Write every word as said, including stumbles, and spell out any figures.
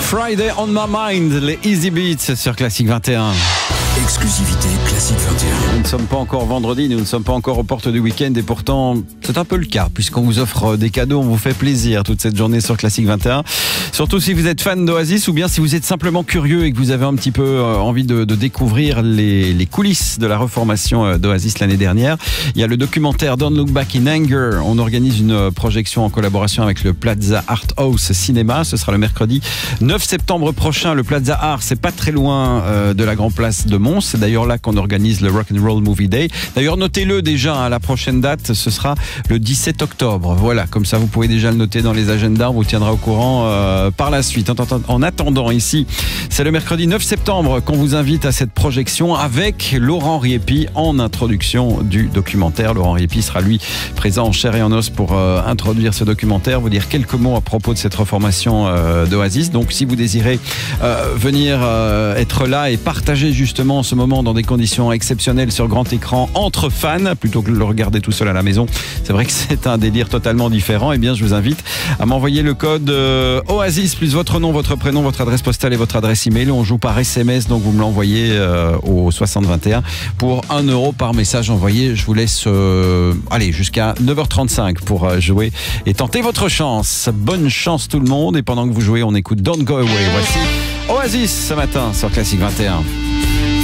Friday on my mind, les Easy Beats sur Classic vingt et un. Exclusivité Classic vingt et un. Nous ne sommes pas encore vendredi, nous ne sommes pas encore aux portes du week-end et pourtant c'est un peu le cas puisqu'on vous offre des cadeaux, on vous fait plaisir toute cette journée sur Classic vingt et un. Surtout si vous êtes fan d'Oasis ou bien si vous êtes simplement curieux et que vous avez un petit peu envie de, de découvrir les, les coulisses de la reformation d'Oasis l'année dernière. Il y a le documentaire Don't Look Back in Anger. On organise une projection en collaboration avec le Plaza Art House Cinéma. Ce sera le mercredi neuf septembre prochain. Le Plaza Art, c'est pas très loin euh, de la Grand Place de Mons. C'est d'ailleurs là qu'on organise le Rock and Roll Movie Day. D'ailleurs, notez-le déjà, hein, la prochaine date, ce sera le dix-sept octobre. Voilà, comme ça vous pouvez déjà le noter dans les agendas. On vous tiendra au courant euh, par la suite. En, en attendant, ici, c'est le mercredi neuf septembre qu'on vous invite à cette projection avec Laurent Riepi en introduction du documentaire. Laurent Riepi sera lui présent en chair et en os pour euh, introduire ce documentaire, vous dire quelques mots à propos de cette reformation euh, d'Oasis. Donc si vous désirez euh, venir euh, être là et partager justement ce moment dans des conditions exceptionnelles sur grand écran entre fans, plutôt que de le regarder tout seul à la maison, c'est vrai que c'est un délire totalement différent, et eh bien je vous invite à m'envoyer le code euh, Oasis plus votre nom, votre prénom, votre adresse postale et votre adresse email. On joue par S M S, donc vous me l'envoyez euh, au soixante vingt et un pour un euro par message envoyé. Je vous laisse euh, allez, jusqu'à neuf heures trente-cinq pour euh, jouer et tenter votre chance. Bonne chance tout le monde, et pendant que vous jouez, on écoute Don't Go Away. Voici Oasis ce matin sur Classic vingt et un.